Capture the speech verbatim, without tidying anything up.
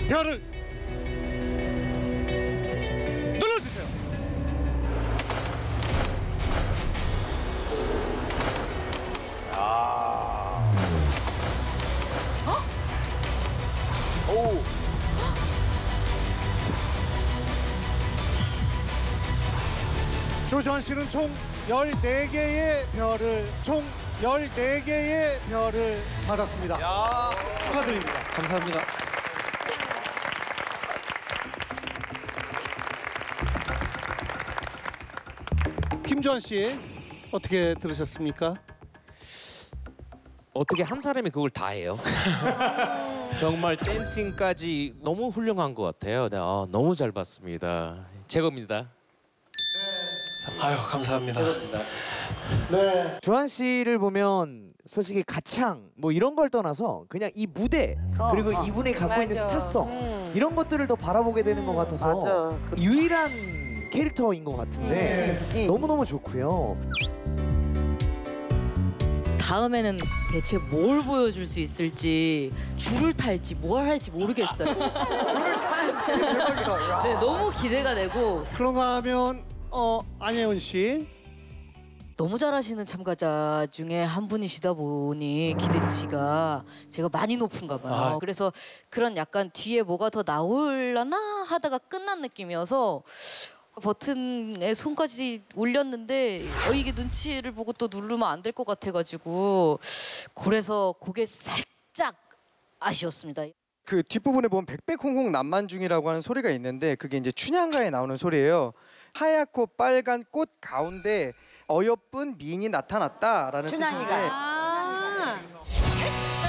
별을 눌러주세요. 아. 오. 조주환 씨는 총 열네 개의 별을 총 열네 개의 별을 받았습니다. 야. 축하드립니다. 감사합니다. 김주환 씨 어떻게 들으셨습니까? 어떻게 한 사람이 그걸 다 해요? 정말 댄싱까지 너무 훌륭한 것 같아요. 네, 아, 너무 잘 봤습니다. 최고입니다. 아유 감사합니다. 네. 주한 씨를 보면 솔직히 가창 뭐 이런 걸 떠나서 그냥 이 무대 그리고 이분이 갖고 있는 맞아. 스타성 음. 이런 것들을 더 바라보게 되는 것 같아서 맞아. 유일한 캐릭터인 것 같은데 음. 너무너무 좋고요. 다음에는 대체 뭘 보여줄 수 있을지 줄을 탈지 뭘 할지 모르겠어요. 줄을 타는 대박이다. 네, 너무 기대가 되고 그런가 하면 어 안예은 씨. 너무 잘하시는 참가자 중에 한 분이시다 보니 기대치가 제가 많이 높은가 봐요. 아. 그래서 그런 약간 뒤에 뭐가 더 나올라나 하다가 끝난 느낌이어서 버튼에 손까지 올렸는데 어, 이게 눈치를 보고 또 누르면 안 될 것 같아가지고 그래서 그게 살짝 아쉬웠습니다. 그 뒷부분에 보면 백백홍홍 남만중이라고 하는 소리가 있는데 그게 이제 춘향가에 나오는 소리예요. 하얗고 빨간 꽃 가운데 어여쁜 미인이 나타났다라는 춘향이가. 뜻인데 아